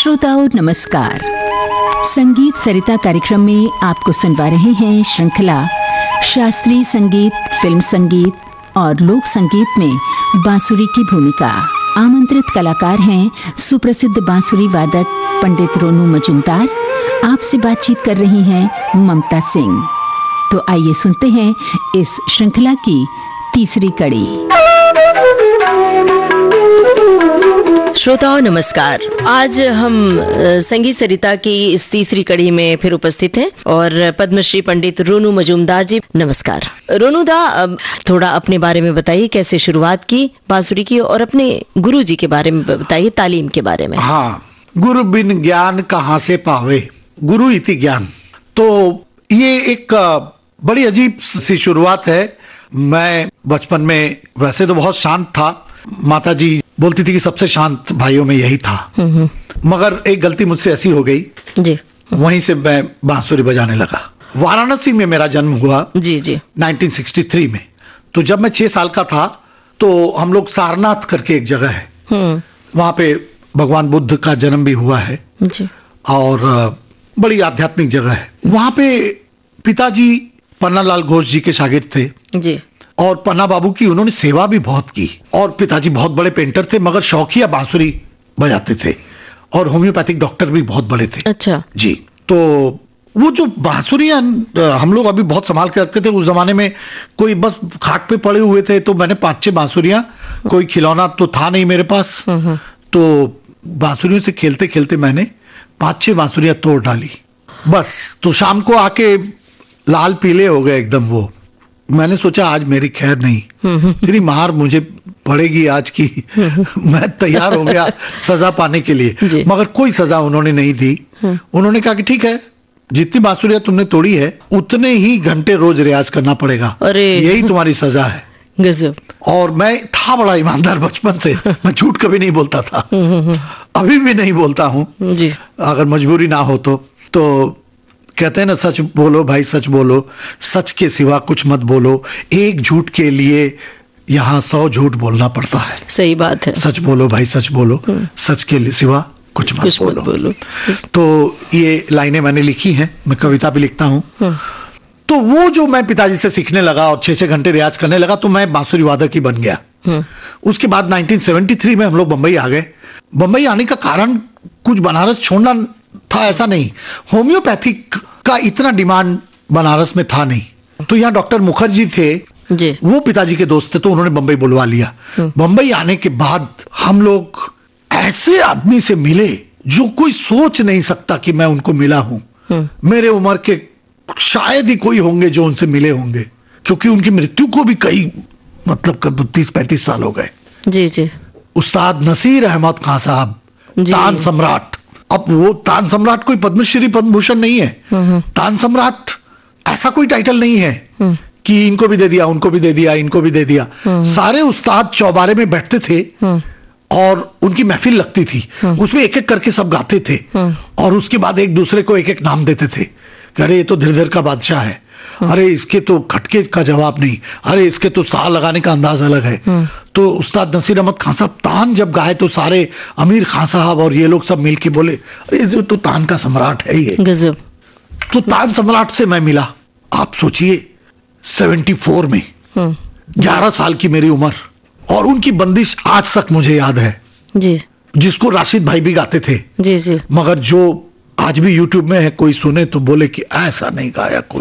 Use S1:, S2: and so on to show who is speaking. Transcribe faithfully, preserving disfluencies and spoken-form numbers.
S1: श्रोताओं नमस्कार। संगीत सरिता कार्यक्रम में आपको सुनवा रहे हैं श्रृंखला शास्त्रीय संगीत, फिल्म संगीत और लोक संगीत में बांसुरी की भूमिका। आमंत्रित कलाकार हैं सुप्रसिद्ध बांसुरी वादक पंडित रोनू मजूमदार। आपसे बातचीत कर रही हैं ममता सिंह। तो आइए सुनते हैं इस श्रृंखला की तीसरी कड़ी।
S2: श्रोताओं नमस्कार। आज हम संगीत सरिता की इस तीसरी कड़ी में फिर उपस्थित हैं और पद्मश्री पंडित रोनू मजूमदार जी नमस्कार। रोनू दा, थोड़ा अपने बारे में बताइए, कैसे शुरुआत की बांसुरी की और अपने गुरु जी के बारे में बताइए, तालीम के बारे में।
S3: हाँ, गुरु बिन ज्ञान कहाँ से पावे, गुरु इति ज्ञान। तो ये एक बड़ी अजीब सी शुरुआत है। मैं बचपन में वैसे तो बहुत शांत था, माता जी बोलती थी कि सबसे शांत भाइयों में यही था, मगर एक गलती मुझसे ऐसी हो गई जी, वहीं से मैं बांसुरी बजाने लगा। वाराणसी में मेरा जन्म हुआ जी जी नाइनटीन सिक्सटी थ्री में। तो जब मैं छह साल का था तो हम लोग सारनाथ करके एक जगह है, वहां पे भगवान बुद्ध का जन्म भी हुआ है जी, और बड़ी आध्यात्मिक जगह है। वहां पे पिताजी पन्नालाल घोष जी के शागिर्द थे जी, और पन्ना बाबू की उन्होंने सेवा भी बहुत की। और पिताजी बहुत बड़े पेंटर थे, मगर शौकिया बांसुरी बजाते थे, और होम्योपैथिक डॉक्टर भी बहुत बड़े थे। अच्छा जी। तो वो जो बांसुरियां हम लोग अभी बहुत संभाल के रखते थे, उस जमाने में कोई बस खाट पे पड़े हुए थे, तो मैंने पांच छह बांसुरियां, कोई खिलौना तो था नहीं मेरे पास, तो बांसुरियों से खेलते खेलते मैंने पांच छह बांसुरियां तोड़ डाली बस। तो शाम को आके लाल पीले हो गए एकदम वो। मैंने सोचा आज मेरी खैर नहीं, तेरी मार मुझे पड़ेगी आज की। मैं तैयार हो गया सजा पाने के लिए, मगर कोई सजा उन्होंने नहीं दी। उन्होंने कहा कि ठीक है, जितनी बांसुरियां तुमने तोड़ी है उतने ही घंटे रोज रियाज करना पड़ेगा, यही तुम्हारी सजा है। गजब। और मैं था बड़ा ईमानदार बचपन से, मैं झूठ कभी नहीं बोलता था, अभी भी नहीं बोलता हूँ जी, अगर मजबूरी ना हो तो। तो कहते हैं ना, सच बोलो भाई सच बोलो, सच के सिवा कुछ मत बोलो, एक झूठ के लिए यहाँ सौ झूठ बोलना पड़ता है। सही बात है। सच बोलो भाई सच बोलो, सच के सिवा कुछ मत कुछ बोलो, बोलो। तो ये लाइनें मैंने लिखी हैं, मैं कविता भी लिखता हूँ। तो वो जो मैं पिताजी से सीखने लगा और छह छह घंटे रियाज करने लगा, तो मैं बांसुरी वादक ही बन गया। उसके बाद नाइनटीन सेवेंटी थ्री में हम लोग बंबई आ गए। बंबई आने का कारण कुछ बनारस छोड़ना था ऐसा नहीं, होम्योपैथिक का इतना डिमांड बनारस में था नहीं। तो यहाँ डॉक्टर मुखर्जी थे जी, वो पिताजी के दोस्त थे, तो उन्होंने बंबई बुलवा लिया। बंबई आने के बाद हम लोग ऐसे आदमी से मिले जो कोई सोच नहीं सकता कि मैं उनको मिला हूं। मेरे उम्र के शायद ही कोई होंगे जो उनसे मिले होंगे, क्योंकि उनकी मृत्यु को भी कई मतलब तीस पैंतीस साल हो गए जी जी। उस्ताद नसीर अहमद खान साहब, तान सम्राट। अब वो तान सम्राट कोई पद्मश्री पद्म भूषण नहीं है, तान सम्राट ऐसा कोई टाइटल नहीं है कि इनको भी दे दिया उनको भी दे दिया इनको भी दे दिया। सारे उस्ताद चौबारे में बैठते थे और उनकी महफिल लगती थी, उसमें एक एक करके सब गाते थे, और उसके बाद एक दूसरे को एक एक नाम देते थे। अरे ये तो धीर का बादशाह है, अरे इसके तो खटके का जवाब नहीं, अरे इसके तो सा लगाने का अंदाज अलग है। तो उस्ताद नसीर अहमद खान साहब तान जब गाए तो सारे अमीर खान साहब और ये लोग सब मिलके बोले, अरे जो तो तान का सम्राट है ये। गजब। तो तान सम्राट से मैं मिला, आप सोचिए सेवेंटी फोर में, ग्यारह साल की मेरी उम्र, और उनकी बंदिश आज तक मुझे याद है जी, जिसको राशिद भाई भी गाते थे जी जी, मगर जो आज भी यूट्यूब में है, कोई सुने तो बोले कि ऐसा नहीं गाया कोई।